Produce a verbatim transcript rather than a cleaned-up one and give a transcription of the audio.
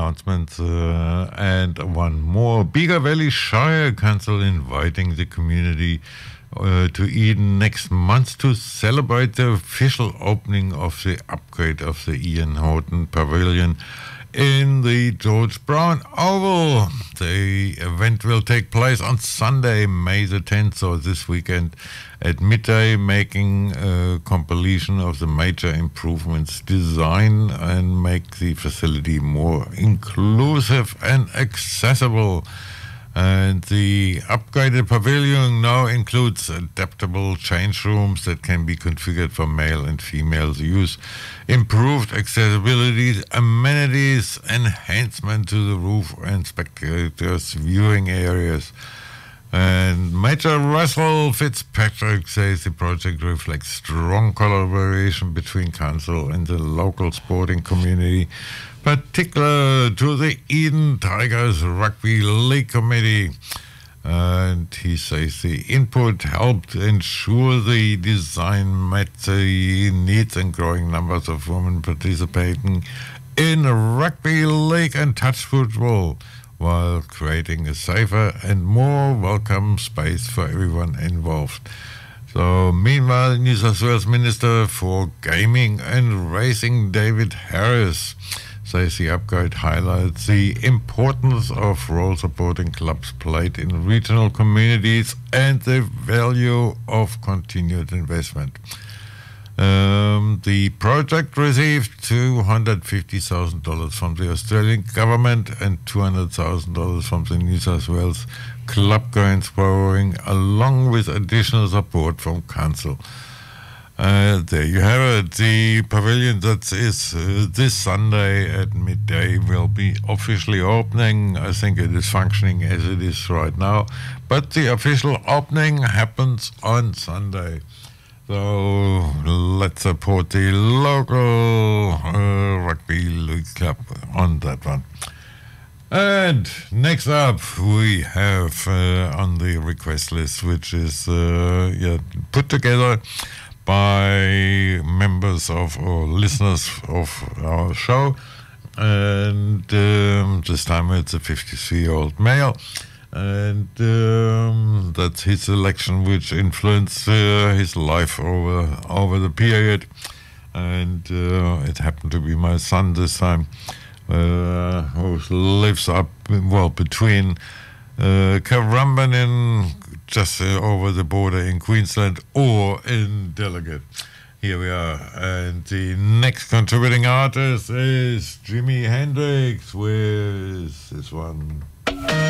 announcements uh, and one more. Bega Valley Shire Council inviting the community uh, to Eden next month to celebrate the official opening of the upgrade of the Ian Horton Pavilion in the George Brown Oval. The event will take place on Sunday, May the tenth, so this weekend at midday, making a compilation of the major improvements design and make the facility more inclusive and accessible. And the upgraded pavilion now includes adaptable change rooms that can be configured for male and female use, improved accessibility, amenities, enhancement to the roof and spectators' viewing areas. And Major Russell Fitzpatrick says the project reflects strong collaboration between council and the local sporting community, particular to the Eden Tigers Rugby League Committee. And he says the input helped ensure the design met the needs and growing numbers of women participating in rugby league and touch football, while creating a safer and more welcome space for everyone involved. So, meanwhile, New South Wales Minister for Gaming and Racing, David Harris, says the upgrade highlights the importance of role supporting clubs played in regional communities and the value of continued investment. Um, the project received two hundred fifty thousand dollars from the Australian government and two hundred thousand dollars from the New South Wales Club Grants borrowing, along with additional support from council. Uh, there you have it. The pavilion that is uh, this Sunday at midday will be officially opening. I think it is functioning as it is right now, but the official opening happens on Sunday. So let's support the local uh, rugby league club on that one. And next up, we have uh, on the request list, which is uh, yeah, put together by members of or listeners of our show. And um, this time it's a fifty-three-year-old male. And um, that's his selection, which influenced uh, his life over over the period. And uh, it happened to be my son this time, uh, who lives up, well, between uh, Currumbin, just uh, over the border in Queensland, or in Delegate. Here we are. And the next contributing artist is Jimi Hendrix with this one.